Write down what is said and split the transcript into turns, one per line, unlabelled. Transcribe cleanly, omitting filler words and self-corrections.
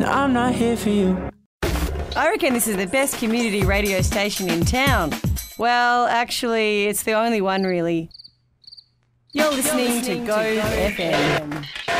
I'm not here for you.
I reckon this is the best community radio station in town. Well, actually, it's the only one really. You're listening to Go FM.